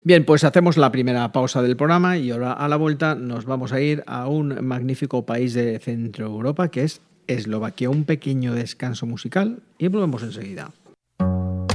Bien, pues hacemos la primera pausa del programa y ahora a la vuelta nos vamos a ir a un magnífico país de Centro Europa que es Eslovaquia. Un pequeño descanso musical y volvemos enseguida.